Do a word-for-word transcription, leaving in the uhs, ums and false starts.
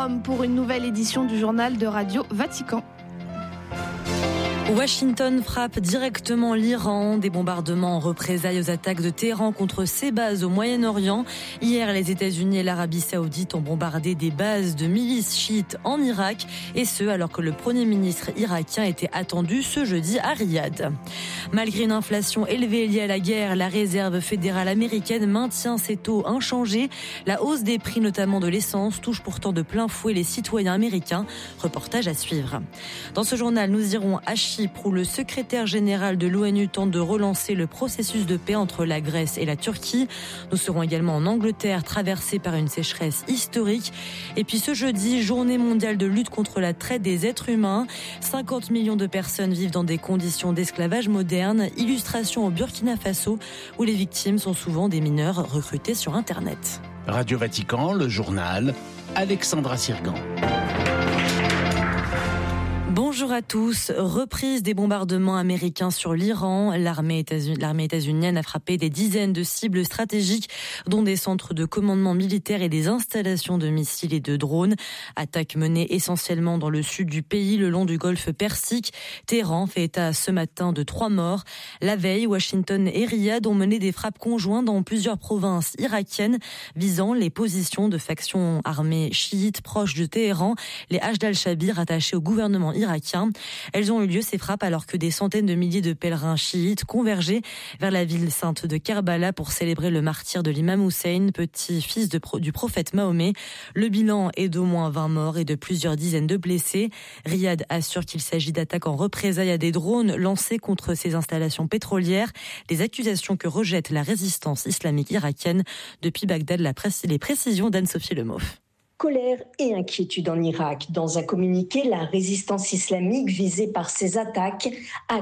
Rome pour une nouvelle édition du journal de Radio Vatican. Washington frappe directement l'Iran. Des bombardements en représailles aux attaques de Téhéran contre ses bases au Moyen-Orient. Hier, les États-Unis et l'Arabie Saoudite ont bombardé des bases de milices chiites en Irak. Et ce, alors que le Premier ministre irakien était attendu ce jeudi à Riyad. Malgré une inflation élevée liée à la guerre, la Réserve fédérale américaine maintient ses taux inchangés. La hausse des prix, notamment de l'essence, touche pourtant de plein fouet les citoyens américains. Reportage à suivre. Dans ce journal, nous irons à Chypre, où le secrétaire général de l'ONU tente de relancer le processus de paix entre la Grèce et la Turquie. Nous serons également en Angleterre, traversée par une sécheresse historique. Et puis ce jeudi, journée mondiale de lutte contre la traite des êtres humains. cinquante millions de personnes vivent dans des conditions d'esclavage moderne. Illustration au Burkina Faso, où les victimes sont souvent des mineurs recrutés sur Internet. Radio Vatican, le journal, Alexandra Sirgan. Bonjour à tous. Reprise des bombardements américains sur l'Iran. L'armée états-unienne, l'armée états-unienne a frappé des dizaines de cibles stratégiques, dont des centres de commandement militaire et des installations de missiles et de drones. Attaque menée essentiellement dans le sud du pays, le long du golfe Persique. Téhéran fait état ce matin de trois morts. La veille, Washington et Riyad ont mené des frappes conjointes dans plusieurs provinces irakiennes, visant les positions de factions armées chiites proches de Téhéran, les Hashd al-Shabi rattachés au gouvernement irakien. Elles ont eu lieu, ces frappes, alors que des centaines de milliers de pèlerins chiites convergeaient vers la ville sainte de Karbala pour célébrer le martyre de l'imam Hussein, petit-fils de pro- du prophète Mahomet. Le bilan est d'au moins vingt morts et de plusieurs dizaines de blessés. Riyad assure qu'il s'agit d'attaques en représailles à des drones lancés contre ses installations pétrolières, des accusations que rejette la résistance islamique irakienne. Depuis Bagdad, la presse, les précisions d'Anne-Sophie Lemoff. Colère et inquiétude en Irak. Dans un communiqué, la résistance islamique visée par ces attaques a